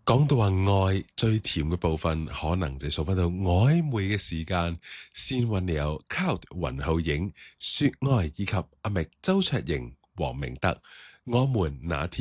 講到話愛最甜嘅部分，可能就數翻到曖昧嘅時間，先揾你有 Cloud 雲浩影、雪愛以及阿覓周卓盈、黃明德，我們那天。